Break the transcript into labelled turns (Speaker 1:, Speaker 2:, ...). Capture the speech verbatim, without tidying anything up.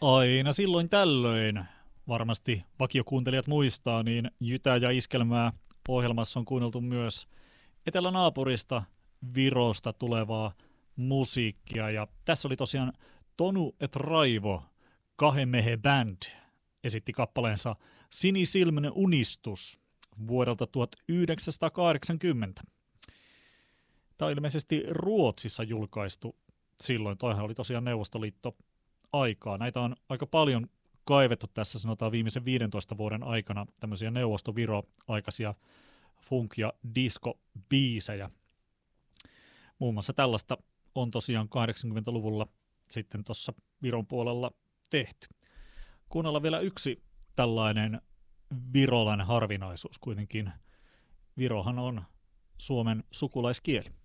Speaker 1: Aina silloin tällöin, varmasti vakiokuuntelijat muistaa, niin Jytä ja Iskelmää ohjelmassa on kuunneltu myös etelänaapurista Virosta tulevaa musiikkia. Ja tässä oli tosiaan Tonu et Raivo, Kahden Mehen Band, esitti kappaleensa Sinisilmäinen unistus vuodelta tuhatyhdeksänsataakahdeksankymmentä. Tämä on ilmeisesti Ruotsissa julkaistu silloin. Toihan oli tosiaan Neuvostoliitto aikaa. Näitä on aika paljon kaivettu tässä, sanotaan viimeisen viidentoista vuoden aikana, tämmöisiä Neuvostoviro-aikaisia funk- ja disco-biisejä. Muun muassa tällaista on tosiaan kahdeksankymmentäluvulla sitten tuossa Viron puolella tehty. Kuunnellaan vielä yksi tällainen virolainen harvinaisuus kuitenkin. Virohan on Suomen sukulaiskieli.